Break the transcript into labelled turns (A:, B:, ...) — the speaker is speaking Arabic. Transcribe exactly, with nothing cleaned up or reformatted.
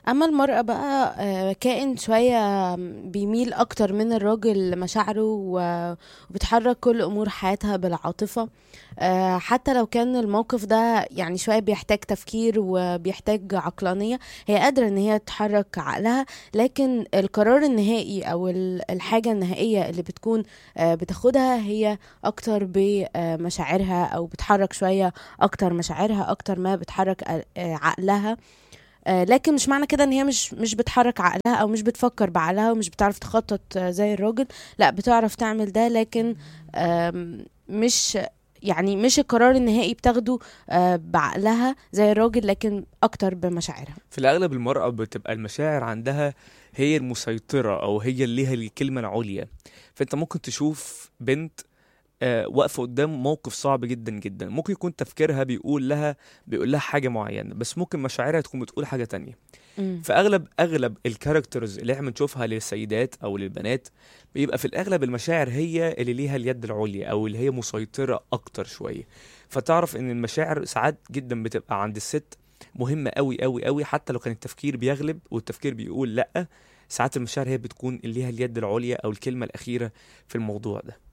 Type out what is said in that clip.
A: اما المرأة بقى آه، كائن شوية بيميل اكتر من الراجل لمشاعره و- وبتحرك كل امور حياتها بالعاطفة. آه، حتى لو كان الموقف ده يعني شوية بيحتاج تفكير وبيحتاج عقلانية، هي قادرة ان هي تحرك عقلها. لكن القرار النهائي او ال- الحاجة النهائية اللي بتكون آه، بتاخدها هي اكتر بمشاعرها، او بتحرك شوية اكتر مشاعرها اكتر ما بتحرك آه، عقلها. آه، لكن مش معنى كده ان هي مش مش بتحرك عقلها او مش بتفكر بعقلها ومش بتعرف تخطط آه، زي الراجل. لا، بتعرف تعمل ده، لكن آم، مش يعني مش القرار النهائي بتاخده آه، بعقلها زي الراجل، لكن اكتر بمشاعرها.
B: في الأغلب المرأة بتبقى المشاعر عندها هي المسيطرة، أو هي اللي ليها الكلمة العليا. فأنت ممكن تشوف بنت آه، واقفة قدام موقف صعب جدا جدا، ممكن يكون تفكيرها بيقول لها بيقول لها حاجة معينة، بس ممكن مشاعرها تكون بتقول حاجة تانية.
A: مم.
B: فاغلب اغلب الكاركترز اللي احنا بنشوفها للسيدات او للبنات بيبقى في الاغلب المشاعر هي اللي ليها اليد العليا، او اللي هي مسيطرة اكتر شوية. فتعرف ان المشاعر ساعات جدا بتبقى عند الست مهمة قوي قوي قوي، حتى لو كان التفكير بيغلب والتفكير بيقول لا، ساعات المشاعر هي بتكون اللي ليها اليد العليا او الكلمة الاخيرة في الموضوع ده.